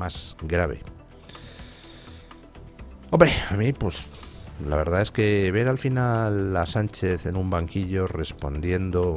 más grave. Hombre, a mí pues la verdad es que ver al final a Sánchez en un banquillo respondiendo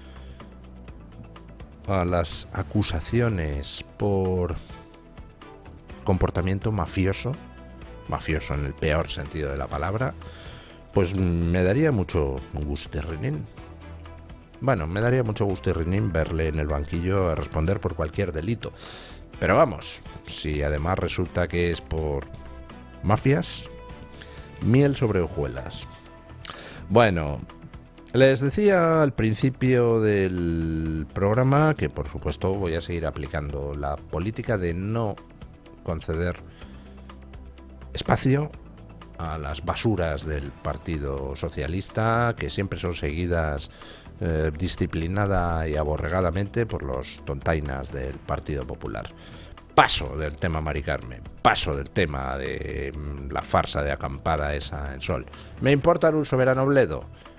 a las acusaciones por comportamiento mafioso en el peor sentido de la palabra, pues me daría mucho gustirrinín. Bueno, me daría mucho gustirrinín verle en el banquillo a responder por cualquier delito. Pero vamos, si además resulta que es por mafias, miel sobre hojuelas. Bueno, les decía al principio del programa que por supuesto voy a seguir aplicando la política de no conceder espacio a las basuras del Partido Socialista, que siempre son seguidas disciplinada y aborregadamente por los tontainas del Partido Popular. Paso del tema Mari Carmen, paso del tema de la farsa de acampada esa en Sol. ¿Me importa un soberano bledo?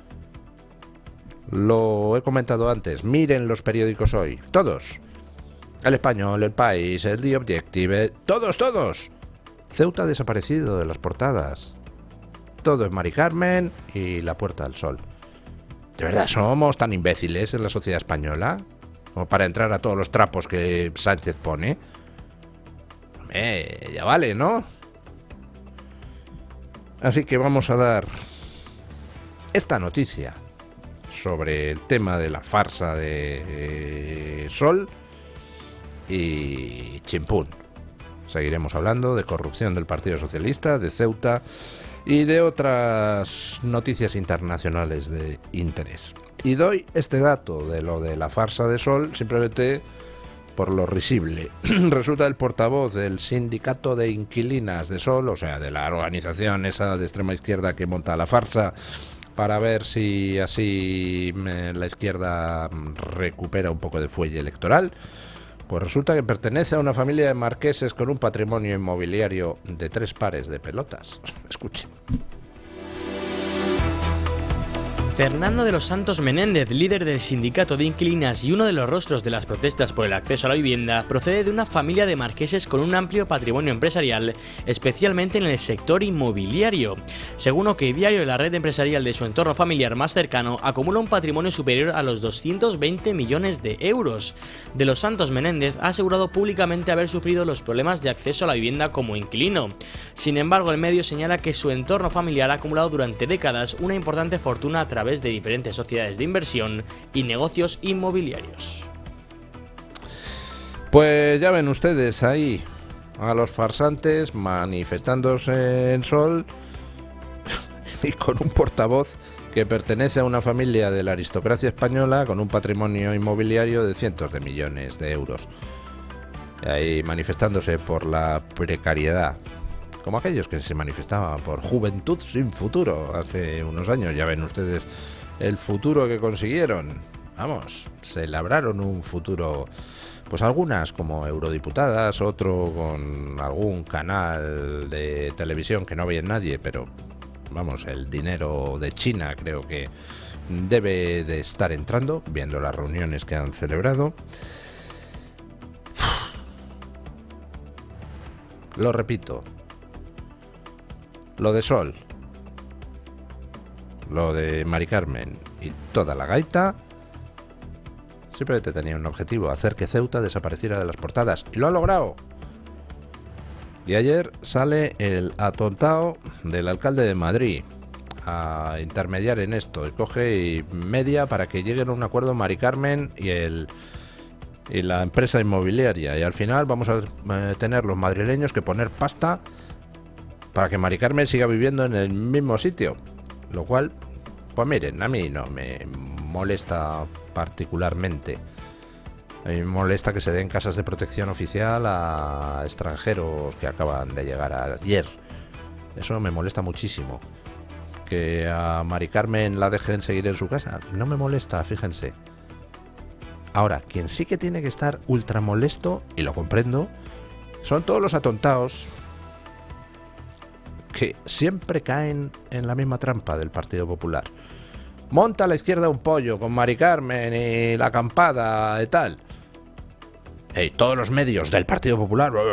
Lo he comentado antes, miren los periódicos hoy, todos. El Español, El País, el The Objective, todos. Ceuta ha desaparecido de las portadas. Todo es Mari Carmen y la Puerta del Sol. ¿De verdad somos tan imbéciles en la sociedad española como para entrar a todos los trapos que Sánchez pone? Ya vale, ¿no? Así que vamos a dar esta noticia sobre el tema de la farsa de Sol y chimpún. Seguiremos hablando de corrupción del Partido Socialista, de Ceuta y de otras noticias internacionales de interés. Y doy este dato de lo de la farsa de Sol simplemente por lo risible. Resulta el portavoz del sindicato de inquilinas de Sol, o sea, de la organización esa de extrema izquierda que monta la farsa para ver si así la izquierda recupera un poco de fuelle electoral. Pues resulta que pertenece a una familia de marqueses con un patrimonio inmobiliario de 3 pares de pelotas. Escuche. Fernando de los Santos Menéndez, líder del sindicato de inquilinas y uno de los rostros de las protestas por el acceso a la vivienda, procede de una familia de marqueses con un amplio patrimonio empresarial, especialmente en el sector inmobiliario. Según OK Diario, la red empresarial de su entorno familiar más cercano acumula un patrimonio superior a los 220 millones de euros. De los Santos Menéndez ha asegurado públicamente haber sufrido los problemas de acceso a la vivienda como inquilino. Sin embargo, el medio señala que su entorno familiar ha acumulado durante décadas una importante fortuna a través de diferentes sociedades de inversión y negocios inmobiliarios. Pues ya ven ustedes ahí a los farsantes manifestándose en Sol y con un portavoz que pertenece a una familia de la aristocracia española con un patrimonio inmobiliario de cientos de millones de euros. Y ahí manifestándose por la precariedad, como aquellos que se manifestaban por Juventud sin Futuro hace unos años. Ya ven ustedes el futuro que consiguieron. Vamos, se labraron un futuro, pues algunas como eurodiputadas, otro con algún canal de televisión que no veía nadie, pero vamos, el dinero de China creo que debe de estar entrando, viendo las reuniones que han celebrado. Lo repito, lo de Sol, lo de Mari Carmen y toda la gaita simplemente tenía un objetivo: hacer que Ceuta desapareciera de las portadas, y lo ha logrado. Y ayer sale el atontado del alcalde de Madrid a intermediar en esto, y coge y media para que lleguen a un acuerdo Mari Carmen y la empresa inmobiliaria, y al final vamos a tener los madrileños que poner pasta para que Mari Carmen siga viviendo en el mismo sitio, lo cual, pues miren, a mí no me molesta particularmente. A mí me molesta que se den casas de protección oficial a extranjeros que acaban de llegar ayer. Eso me molesta muchísimo. Que a Mari Carmen la dejen seguir en su casa, no me molesta, fíjense. Ahora, quien sí que tiene que estar ultra molesto, y lo comprendo, son todos los atontados que siempre caen en la misma trampa del Partido Popular. Monta a la izquierda un pollo con Mari Carmen y la acampada y tal. Y todos los medios del Partido Popular